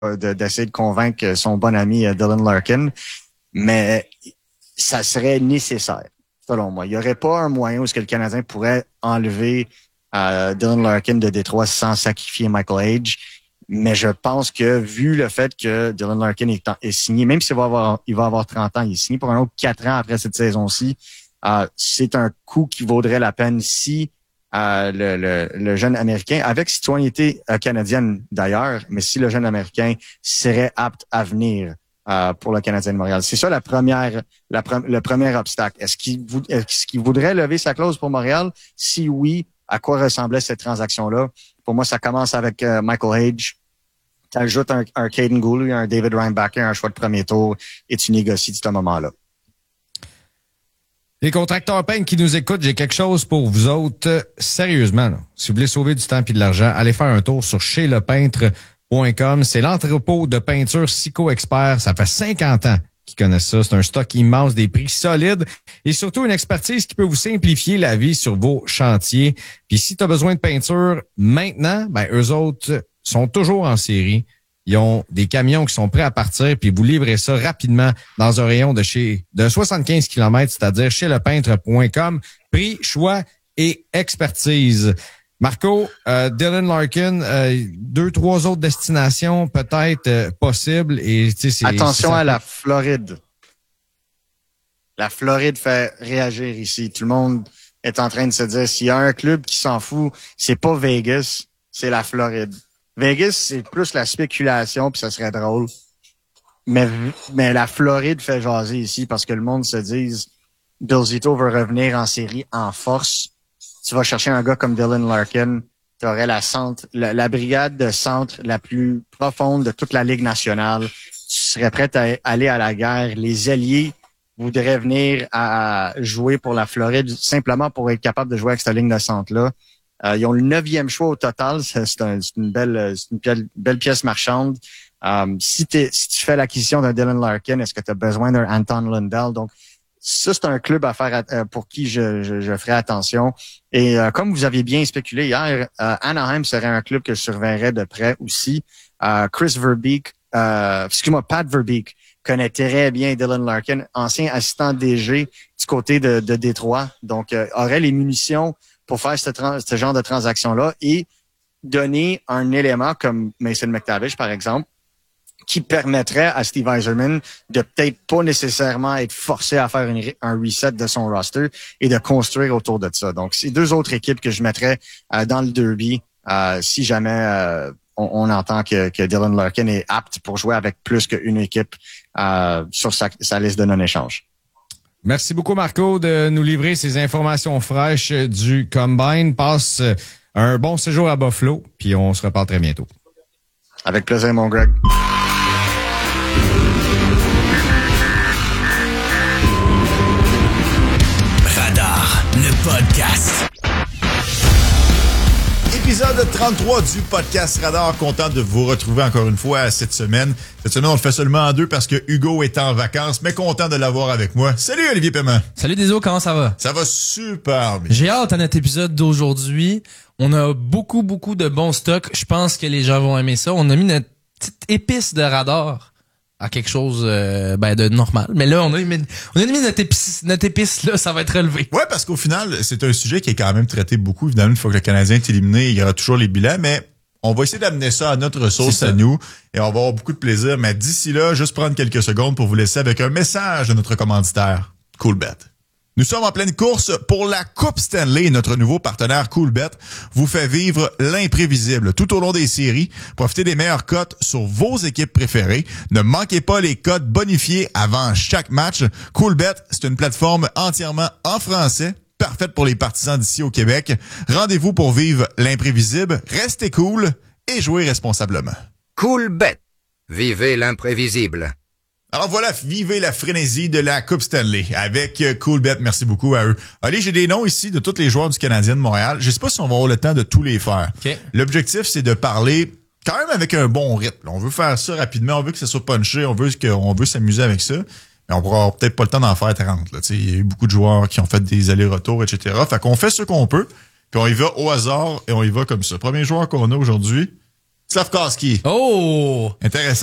d'essayer de convaincre son bon ami Dylan Larkin, mais ça serait nécessaire, selon moi. Il n'y aurait pas un moyen où le Canadien pourrait enlever Dylan Larkin de Détroit sans sacrifier Michael Hage. Mais je pense que, vu le fait que Dylan Larkin est signé, même s'il va avoir 30 ans, il est signé pour un autre 4 ans après cette saison-ci, c'est un coup qui vaudrait la peine si le jeune Américain, avec citoyenneté canadienne d'ailleurs, mais si le jeune Américain serait apte à venir pour le Canadien de Montréal. C'est ça le premier obstacle. Est-ce qu'il voudrait lever sa clause pour Montréal? Si oui, à quoi ressemblait cette transaction-là? Pour moi, ça commence avec Michael Hage. Tu ajoutes un Caden Gooley, un David Reinbacher, un choix de premier tour et tu négocies de ce moment-là. Les contracteurs peintres qui nous écoutent, j'ai quelque chose pour vous autres. Sérieusement, là, si vous voulez sauver du temps et de l'argent, allez faire un tour sur chez-lepeintre.com. C'est l'entrepôt de peinture Sico Expert. Ça fait 50 ans qu'ils connaissent ça. C'est un stock immense, des prix solides et surtout une expertise qui peut vous simplifier la vie sur vos chantiers. Puis si tu as besoin de peinture maintenant, ben eux autres sont toujours en série. Ils ont des camions qui sont prêts à partir, puis vous livrez ça rapidement dans un rayon de 75 km, c'est-à-dire chez lepeintre.com. Prix, choix et expertise. Marco, Dylan Larkin, 2-3 autres destinations peut-être possibles. Et attention à la Floride. La Floride fait réagir ici. Tout le monde est en train de se dire, s'il y a un club qui s'en fout, c'est pas Vegas, c'est la Floride. Vegas, c'est plus la spéculation, puis ça serait drôle. Mais la Floride fait jaser ici parce que le monde se dise Bill Zito veut revenir en série en force. Tu vas chercher un gars comme Dylan Larkin, tu aurais la brigade de centre la plus profonde de toute la Ligue nationale. Tu serais prêt à aller à la guerre. Les ailiers voudraient venir à jouer pour la Floride simplement pour être capable de jouer avec cette ligne de centre-là. Ils ont le 9e choix au total. C'est une belle pièce marchande. Si tu fais l'acquisition d'un Dylan Larkin, est-ce que tu as besoin d'un Anton Lundell? Donc, ça, c'est un club à faire pour qui je ferai attention. Et comme vous aviez bien spéculé hier, Anaheim serait un club que je surveillerais de près aussi. Pat Verbeek connaît très bien Dylan Larkin, ancien assistant DG du côté de Détroit. Donc, aurait les munitions pour faire ce genre de transaction-là et donner un élément comme Mason McTavish, par exemple, qui permettrait à Steve Yzerman de peut-être pas nécessairement être forcé à faire un reset de son roster et de construire autour de ça. Donc, c'est 2 autres équipes que je mettrais dans le derby si jamais on entend que Dylan Larkin est apte pour jouer avec plus qu'une équipe sur sa liste de non-échange. Merci beaucoup, Marco, de nous livrer ces informations fraîches du Combine. Passe un bon séjour à Buffalo, puis on se reparle très bientôt. Avec plaisir, mon Greg. Radar, le podcast. Épisode 33 du podcast Radar. Content de vous retrouver encore une fois cette semaine. Cette semaine, on le fait seulement en 2 parce que Hugo est en vacances, mais content de l'avoir avec moi. Salut Olivier Paiement. Salut Déso, comment ça va? Ça va super bien. J'ai hâte à notre épisode d'aujourd'hui. On a beaucoup de bons stocks. Je pense que les gens vont aimer ça. On a mis notre petite épice de radar à quelque chose de normal. Mais là, on a mis notre épice, là, ça va être relevé. Ouais, parce qu'au final, c'est un sujet qui est quand même traité beaucoup. Évidemment, une fois que le Canadien est éliminé, il y aura toujours les bilans, mais on va essayer d'amener ça à notre sauce à nous et on va avoir beaucoup de plaisir. Mais d'ici là, juste prendre quelques secondes pour vous laisser avec un message de notre commanditaire, Coolbet. Nous sommes en pleine course pour la Coupe Stanley. Notre nouveau partenaire Coolbet vous fait vivre l'imprévisible tout au long des séries. Profitez des meilleures cotes sur vos équipes préférées. Ne manquez pas les cotes bonifiées avant chaque match. Coolbet, c'est une plateforme entièrement en français, parfaite pour les partisans d'ici au Québec. Rendez-vous pour vivre l'imprévisible. Restez cool et jouez responsablement. Coolbet. Vivez l'imprévisible. Alors voilà, vivez la frénésie de la Coupe Stanley avec Coolbet. Merci beaucoup à eux. Allez, j'ai des noms ici de tous les joueurs du Canadien de Montréal. Je sais pas si on va avoir le temps de tous les faire. Okay. L'objectif, c'est de parler quand même avec un bon rythme. On veut faire ça rapidement, on veut que ça soit punché, on veut s'amuser avec ça. Mais on pourra peut-être pas le temps d'en faire 30. Là. Il y a eu beaucoup de joueurs qui ont fait des allers-retours, etc. Fait qu'on fait ce qu'on peut, puis on y va au hasard et on y va comme ça. Premier joueur qu'on a aujourd'hui, Slavkowski. Oh! Intéressant.